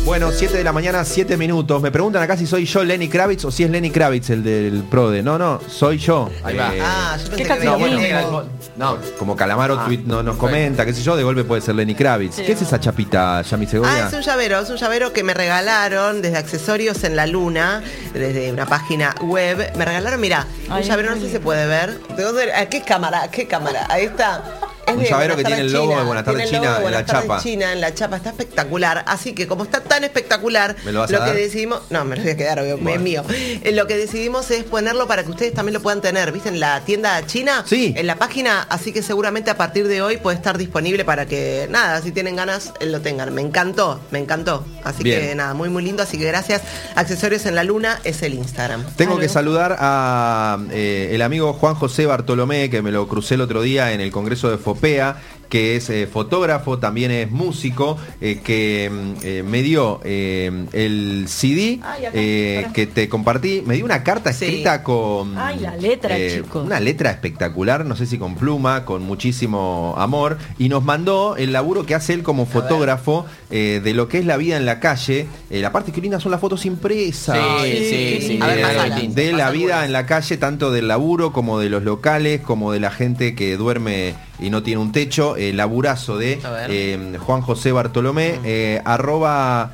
Bueno, 7 de la mañana, 7 minutos. Me preguntan acá si soy yo Lenny Kravitz o si es Lenny Kravitz el del PRODE. No, soy yo. Ahí va. Yo pensé que No, bueno, No, como Calamaro no nos comenta, qué sé yo, de golpe puede ser Lenny Kravitz. Sí, ¿Qué es esa chapita, Yami Segovia? es un llavero que me regalaron desde Accesorios en la Luna, desde una página web. Me regalaron, mira, un llavero, no sé si se puede ver. ¿Qué cámara? Ahí está. Un llavero que tiene el logo de Buenas Tardes China en la chapa. China en la chapa, está espectacular. Así que como está tan espectacular, ¿Me lo vas a dar? que decidimos, no, me lo voy a quedar, obvio, es mío. Lo que decidimos es ponerlo para que ustedes también lo puedan tener, ¿viste? En la tienda china, Sí. En la página, así que seguramente a partir de hoy puede estar disponible para que, nada, si tienen ganas, lo tengan. Me encantó. Así Bien. que nada, muy lindo. Así que gracias. Accesorios en la Luna es el Instagram. Tengo que saludar a el amigo Juan José Bartolomé, que me lo crucé el otro día en el Congreso de Fopea, que es fotógrafo, también es músico, que me dio el CD que te compartí. Me dio una carta escrita con... Ay, la letra, chicos. Una letra espectacular, no sé si con pluma, con muchísimo amor. Y nos mandó el laburo que hace él como fotógrafo de lo que es la vida en la calle. La parte que linda son las fotos impresas. Sí. A ver, pasala. De la vida en la calle, tanto del laburo como de los locales, como de la gente que duerme y no tiene un techo. Laburazo de Juan José Bartolomé, arroba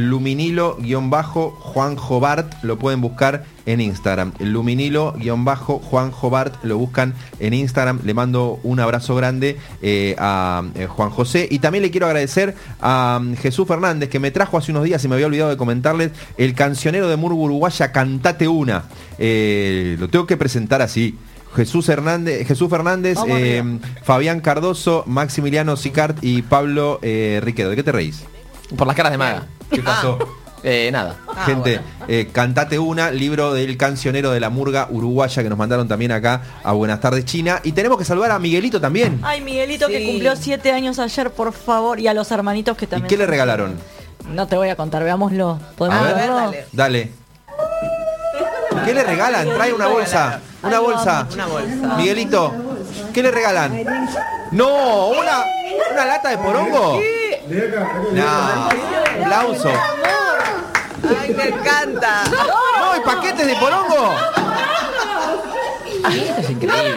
luminilo-Juan Jobart, lo pueden buscar en Instagram. Luminilo-Juan Jobart, lo buscan en Instagram. Le mando un abrazo grande a Juan José. Y también le quiero agradecer a Jesús Fernández, que me trajo hace unos días y me había olvidado de comentarles, el cancionero de Murga Uruguaya, Cantate Una. Lo tengo que presentar así. Jesús Fernández, Fabián Cardoso, Maximiliano Sicart y Pablo Riquedo. ¿De qué te reís? Por las caras de Maga. ¿Qué pasó? Nada. Gente, Cantate Una, libro del cancionero de la Murga Uruguaya, que nos mandaron también acá a Buenas Tardes China. Y tenemos que saludar a Miguelito también. Ay, Miguelito, que cumplió 7 años ayer, por favor. Y a los hermanitos que ¿Y también... qué le regalaron? No te voy a contar, veámoslo. ¿Podemos A ver, verlo? Dale. ¿Qué le regalan? Trae una bolsa. Una bolsa. Una bolsa. Miguelito, ¿qué le regalan? No, una lata de porongo. No, aplauso. Ay, me encanta. No, ¿y paquetes de porongo? Esto es increíble.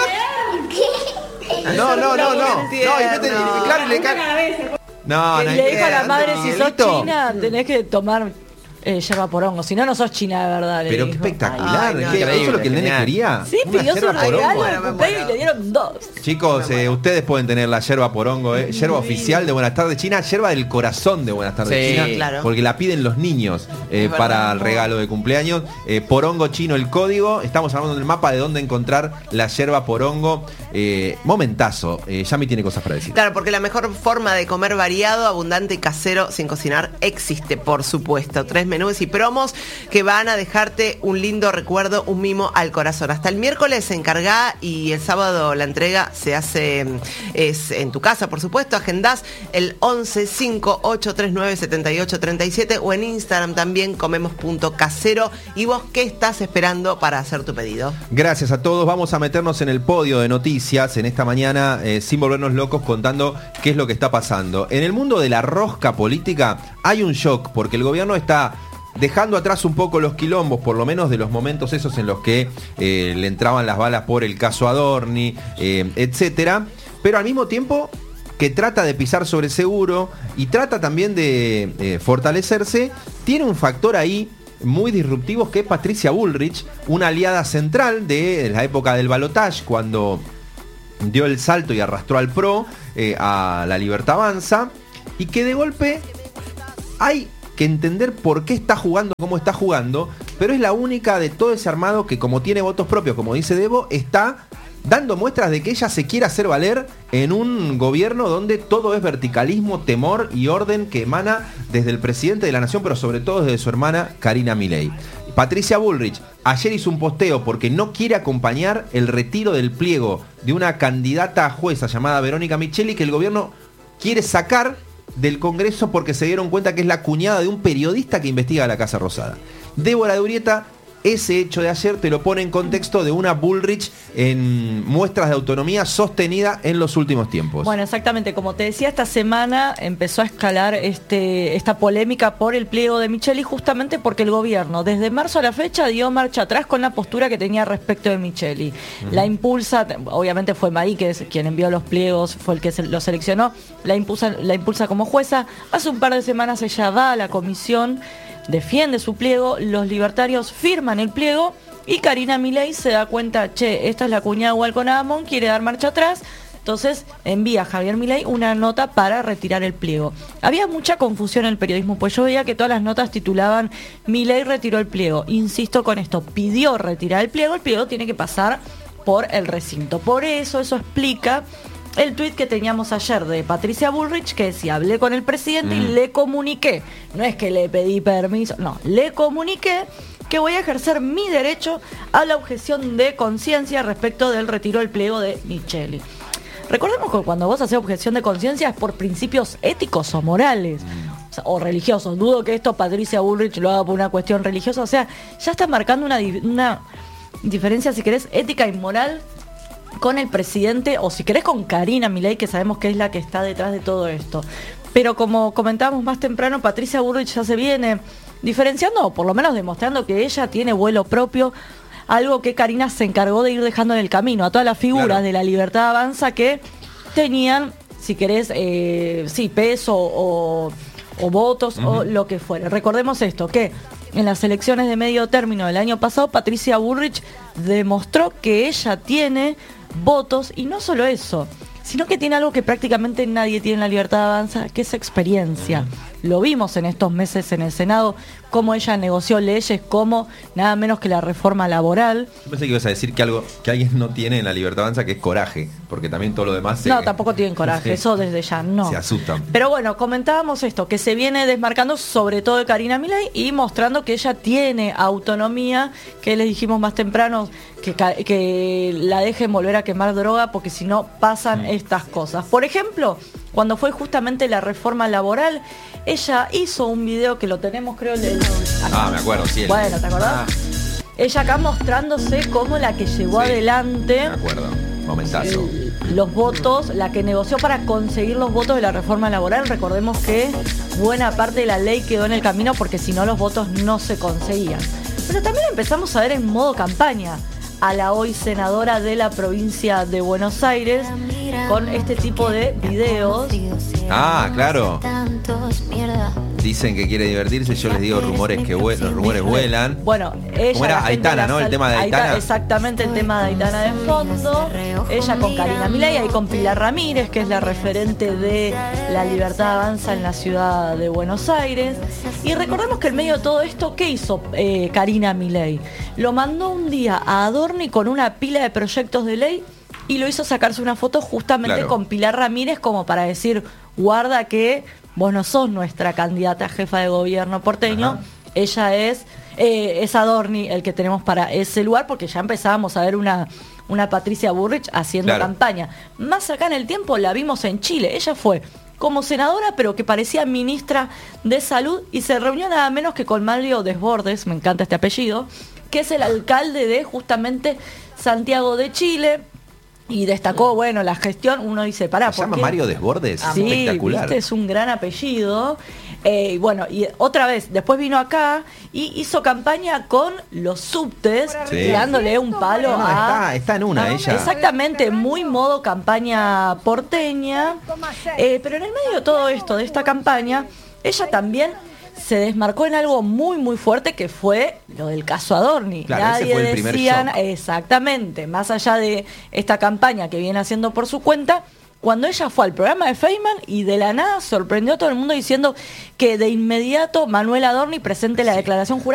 No. No, tierno. claro, y le cae. No, Le dijo a la madre, si sos Miguelito. china, tenés que tomar yerba porongo. Si no, no sos china de verdad. le Pero qué dijo. espectacular. Ay, no, ¿Qué? ¿Eso es lo que el nene genial. quería? Sí, Una pidió su yerba porongo. regalo Bueno, de me cumpleaños y muero. le dieron 2. Chicos, ustedes pueden tener la yerba porongo, yerba oficial de Buenas Tardes China, yerba del corazón de Buenas Tardes Sí, China, claro. porque la piden los niños para el regalo de cumpleaños. Porongo chino el código. Estamos hablando del mapa de dónde encontrar la yerba porongo. Momentazo. Yami tiene cosas para decir. Claro, porque la mejor forma de comer variado, abundante y casero sin cocinar existe, por supuesto. 3 menús y promos que van a dejarte un lindo recuerdo, un mimo al corazón. Hasta el miércoles se encargá y el sábado la entrega se hace es en tu casa, por supuesto. Agendás el 11 5839 7837 o en Instagram también comemos.casero. ¿Y vos qué estás esperando para hacer tu pedido? Gracias a todos. Vamos a meternos en el podio de noticias en esta mañana, sin volvernos locos, contando qué es lo que está pasando. En el mundo de la rosca política hay un shock, porque el gobierno está dejando atrás un poco los quilombos, por lo menos de los momentos esos en los que le entraban las balas por el caso Adorni, etcétera, pero al mismo tiempo que trata de pisar sobre seguro y trata también de fortalecerse, tiene un factor ahí muy disruptivo, que es Patricia Bullrich, una aliada central de la época del balotaje, cuando dio el salto y arrastró al PRO a La Libertad Avanza, y que de golpe hay que entender por qué está jugando como está jugando, pero es la única de todo ese armado que, como tiene votos propios, como dice Debo, está dando muestras de que ella se quiere hacer valer en un gobierno donde todo es verticalismo, temor y orden que emana desde el presidente de la nación, pero sobre todo desde su hermana Karina Milei. Patricia Bullrich ayer hizo un posteo porque no quiere acompañar el retiro del pliego de una candidata a jueza llamada Verónica Micheli, que el gobierno quiere sacar del Congreso porque se dieron cuenta que es la cuñada de un periodista que investiga a la Casa Rosada. Débora de Urieta ese hecho de ayer te lo pone en contexto de una Bullrich en muestras de autonomía sostenida en los últimos tiempos. Bueno, exactamente, como te decía, esta semana empezó a escalar esta polémica por el pliego de Micheli, justamente porque el gobierno desde marzo a la fecha dio marcha atrás con la postura que tenía respecto de Micheli. La impulsa, obviamente fue Maí, que es quien envió los pliegos, fue el que lo seleccionó, la impulsa como jueza. Hace un par de semanas ella va a la comisión, defiende su pliego, los libertarios firman el pliego y Karina Milei se da cuenta, esta es la cuñada de Walcon Adamón, quiere dar marcha atrás, entonces envía a Javier Milei una nota para retirar el pliego. Había mucha confusión en el periodismo, pues yo veía que todas las notas titulaban Milei retiró el pliego. Insisto con esto, pidió retirar el pliego tiene que pasar por el recinto. Por eso explica el tuit que teníamos ayer de Patricia Bullrich, que decía, hablé con el presidente y le comuniqué, no es que le pedí permiso, no, le comuniqué que voy a ejercer mi derecho a la objeción de conciencia respecto del retiro del pliego de Micheli. Recordemos que cuando vos haces objeción de conciencia es por principios éticos o morales, o religiosos. Dudo que esto Patricia Bullrich lo haga por una cuestión religiosa, o sea, ya está marcando una diferencia, si querés, ética y moral con el presidente, o si querés con Karina Milei, que sabemos que es la que está detrás de todo esto. Pero como comentábamos más temprano, Patricia Bullrich ya se viene diferenciando, o por lo menos demostrando que ella tiene vuelo propio, algo que Karina se encargó de ir dejando en el camino a todas las figuras de la Libertad Avanza que tenían, si querés, peso o votos o lo que fuera. Recordemos esto, que en las elecciones de medio término del año pasado, Patricia Bullrich demostró que ella tiene votos, y no solo eso, sino que tiene algo que prácticamente nadie tiene en la Libertad Avanza, que es experiencia. Lo vimos en estos meses en el Senado, cómo ella negoció leyes como nada menos que la reforma laboral. Yo pensé que ibas a decir que algo que alguien no tiene en la Libertad Avanza, que es coraje, porque también todo lo demás... No, tampoco tienen coraje, eso desde ya no. Se asustan. Pero bueno, comentábamos esto, que se viene desmarcando sobre todo de Karina Milei y mostrando que ella tiene autonomía, que les dijimos más temprano, que la dejen volver a quemar droga, porque si no pasan estas cosas. Por ejemplo, cuando fue justamente la reforma laboral, ella hizo un video que lo tenemos, creo, me acuerdo, sí. Bueno, ¿te acordás? Ella acá mostrándose como la que llevó adelante... Me acuerdo, momentazo. Los votos, la que negoció para conseguir los votos de la reforma laboral. Recordemos que buena parte de la ley quedó en el camino porque si no los votos no se conseguían. Pero también empezamos a ver en modo campaña a la hoy senadora de la provincia de Buenos Aires con este tipo de videos. Claro. Dicen que quiere divertirse, yo les digo los rumores vuelan. Bueno, ella... ¿Cómo era? Aitana, ¿no? El tema de Aitana. Exactamente, el tema de Aitana de fondo. Ella con Karina Milei y con Pilar Ramírez, que es la referente de la Libertad Avanza en la ciudad de Buenos Aires. Y recordemos que en medio de todo esto, ¿qué hizo Karina Milei? Lo mandó un día a Adorni con una pila de proyectos de ley y lo hizo sacarse una foto justamente con Pilar Ramírez, como para decir, guarda que vos no sos nuestra candidata a jefa de gobierno porteño. Ella es Adorni el que tenemos para ese lugar, porque ya empezábamos a ver una Patricia Bullrich haciendo campaña. Más acá en el tiempo la vimos en Chile. Ella fue como senadora, pero que parecía ministra de Salud, y se reunió nada menos que con Mario Desbordes, me encanta este apellido, que es el alcalde de justamente Santiago de Chile. Y destacó, la gestión. Uno dice, pará, ¿se llama Mario Desbordes? Sí, espectacular. es un gran apellido. Y otra vez, después vino acá y hizo campaña con los subtes, dándole un palo está en una ella. Exactamente, muy modo campaña porteña. Pero en el medio de todo esto, de esta campaña, ella también se desmarcó en algo muy muy fuerte, que fue lo del caso Adorni. Claro, Nadie ese fue el primer decían, shock. Exactamente, más allá de esta campaña que viene haciendo por su cuenta, cuando ella fue al programa de Feynman y de la nada sorprendió a todo el mundo diciendo que de inmediato Manuel Adorni presente la declaración jurada